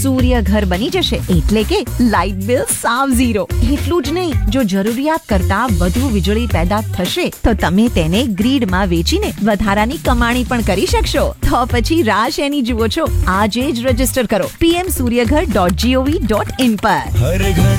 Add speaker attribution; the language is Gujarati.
Speaker 1: સૂર્ય ઘર બની જશે, એટલે કે લાઇટ બિલ સાવ ઝીરો. એટલું જ નહીં, જો જરૂરિયાત કરતા વધુ વીજળી પેદા થશે તો તમે તેને ગ્રીડમાં વેચીને વધારાની કમાણી પણ કરી શકશો. તો પછી રાહ શેની જુઓ છો? આજે જ રજીસ્ટર કરો pmsuryaghar.gov.in પર.